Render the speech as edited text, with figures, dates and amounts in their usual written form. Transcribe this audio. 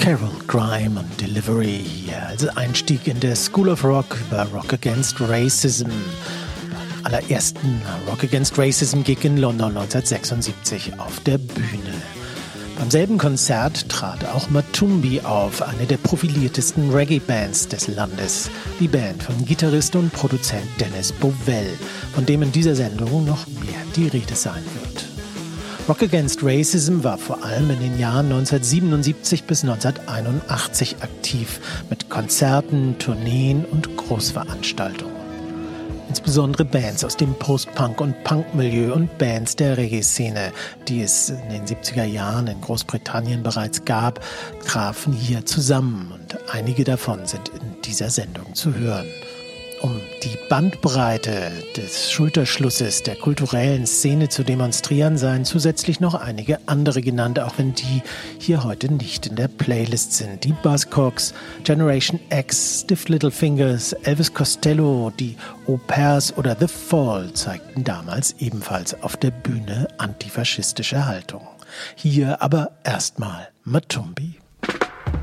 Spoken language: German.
Carol, Grime und Delivery hier als Einstieg in der School of Rock über Rock Against Racism. Allerersten Rock Against Racism Gig in London 1976 auf der Bühne. Beim selben Konzert trat auch Matumbi auf, eine der profiliertesten Reggae-Bands des Landes. Die Band von Gitarrist und Produzent Dennis Bovell, von dem in dieser Sendung noch mehr die Rede sein wird. Rock Against Racism war vor allem in den Jahren 1977 bis 1981 aktiv, mit Konzerten, Tourneen und Großveranstaltungen. Insbesondere Bands aus dem Post-Punk- und Punk-Milieu und Bands der Reggae-Szene, die es in den 70er Jahren in Großbritannien bereits gab, trafen hier zusammen und einige davon sind in dieser Sendung zu hören. Um die Bandbreite des Schulterschlusses der kulturellen Szene zu demonstrieren, seien zusätzlich noch einige andere genannt, auch wenn die hier heute nicht in der Playlist sind. Die Buzzcocks, Generation X, Stiff Little Fingers, Elvis Costello, die Au Pairs oder The Fall zeigten damals ebenfalls auf der Bühne antifaschistische Haltung. Hier aber erstmal Matumbi.